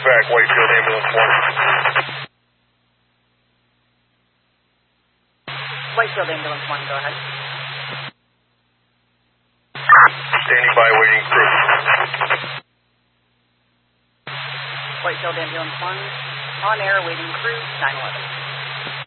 back, Whitefield Ambulance 1. Whitefield Ambulance 1, go ahead. Standing by, waiting crew. Whitefield Ambulance 1, on air, waiting crew, 911.